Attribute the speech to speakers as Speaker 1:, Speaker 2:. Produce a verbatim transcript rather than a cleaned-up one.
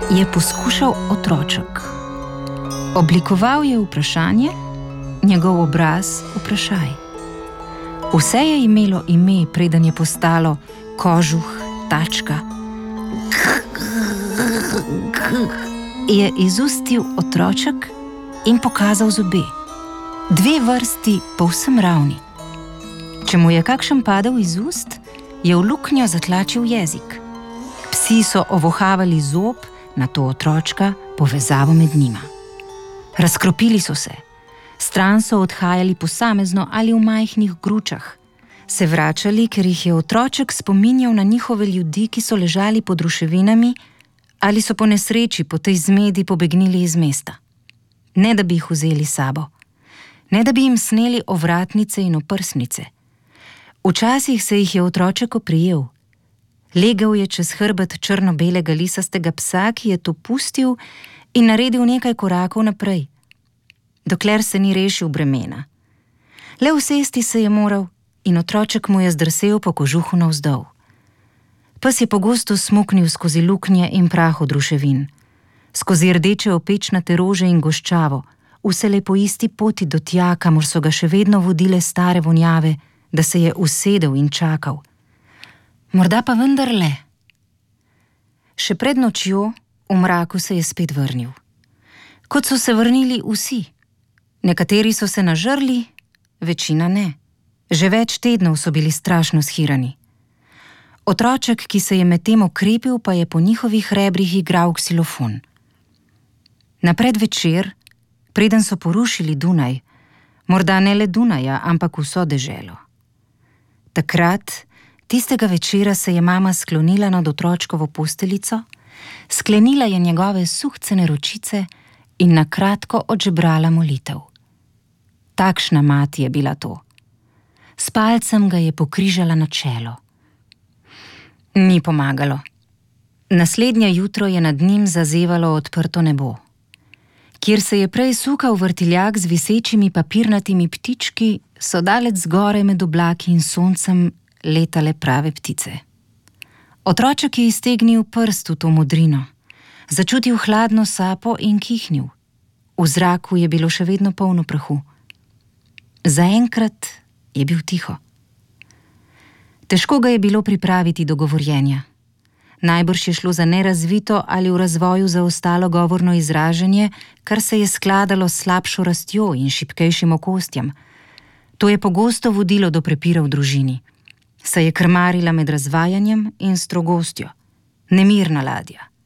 Speaker 1: je poskušal otroček. Oblikoval je vprašanje, njegov obraz vprašaj. Vse je imelo ime, preden je postalo kožuh, tačka. Je izustil otroček in pokazal zobe. Dve vrsti povsem ravni. Če mu je kakšen padel iz ust, je v luknjo zatlačil jezik. Psi so ovohavali zob, nato otročka, povezavo med njima. Razkropili so se. Stran so odhajali posamezno ali v majhnih gručah. Se vračali, ker jih je otroček spominjal na njihove ljudi, ki so ležali pod ruševinami ali so po nesreči po tej zmedi pobegnili iz mesta. Ne da bi jih vzeli sabo. Ne da bi jim sneli ovratnice in oprsnice. Včasih se jih je otroček oprijel. Legel je čez hrbet črno-belega lisastega psa, ki je to pustil in naredil nekaj korakov naprej, dokler se ni rešil bremena. Le usesti se je moral in otroček mu je zdrsel po kožuhu navzdol. Pes je pogosto smuknil skozi luknje in prah od ruševin, skozi rdeče opečnate rože in goščavo, vselej po isti poti do tja, kamor so ga še vedno vodile stare vonjave, da se je usedel in čakal. Morda pa vendar le. Še pred nočjo v mraku se je spet vrnil. Kot so se vrnili vsi. Nekateri so se nažrli, večina ne. Že več tednov so bili strašno shirani. Otroček, ki se je medtem okrepil, pa je po njihovih rebrih igral ksilofon. Na predvečer, preden so porušili Dunaj, morda ne le Dunaja, ampak vso deželo. Takrat, tistega večera se je mama sklonila nad otročkovo posteljico, sklenila je njegove suhcene ročice in na kratko odžebrala molitev. Takšna mati je bila to. S palcem ga je pokrižala na čelo. Ni pomagalo. Naslednje jutro je nad njim zazevalo odprto nebo. Kjer se je prej sukal vrtiljak z visečimi papirnatimi ptički, so daleč zgoraj med oblaki in soncem letale prave ptice. Otroček je iztegnil prst v to modrino, začutil hladno sapo in kihnil. V zraku je bilo še vedno polno prahu. Zaenkrat je bil tiho. Težko ga je bilo pripraviti do govorjenja. Najbrž je šlo za nerazvito ali v razvoju zaostalo govorno izražanje, kar se je skladalo s slabšo rastjo in šibkejšim okostjem. To je pogosto vodilo do prepira v družini. Se je krmarila med razvajanjem in strogostjo. Nemirna ladja.